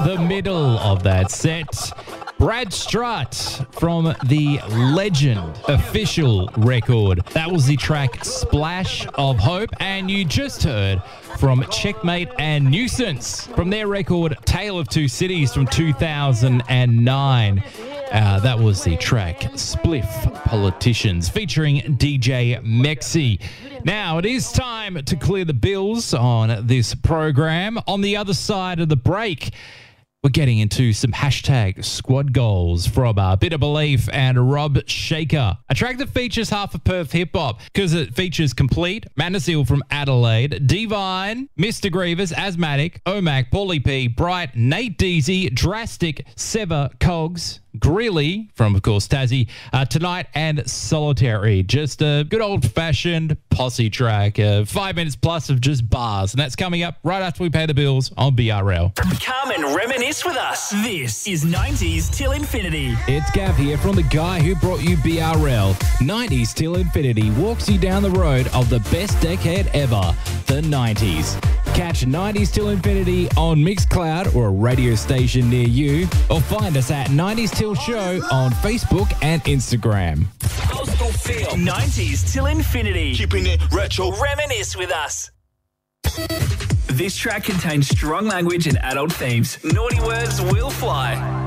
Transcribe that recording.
the middle of that set. Brad Strutt from the Legend official record. That was the track Splash of Hope. And you just heard from Checkmate and Nuisance from their record Tale of Two Cities from 2009. That was the track Spliff Politicians featuring DJ Mexi. Now it is time to clear the bills on this program. On the other side of the break, we're getting into some hashtag squad goals from Bit of Belief and Rob Shaker. A track that features half of Perth hip hop because it features Complete, Manasil from Adelaide, Divine, Mr. Grievous, Asthmatic, Omac, Paulie P, Bright, Nate Deasy, Drastic, Sever, Cogs, Greeley from, of course, Tassie, Tonight, and Solitary. Just a good old-fashioned posse track. 5 minutes plus of just bars. And that's coming up right after we pay the bills on BRL. Come and reminisce with us. This is 90s Till Infinity. It's Gav here from the guy who brought you BRL. 90s Till Infinity walks you down the road of the best decade ever, the 90s. Catch 90s Till Infinity on Mixcloud or a radio station near you, or find us at 90s Till Show on Facebook and Instagram. Coastal Feel. 90s Till Infinity. Keeping it retro. Reminisce with us. This track contains strong language and adult themes. Naughty words will fly.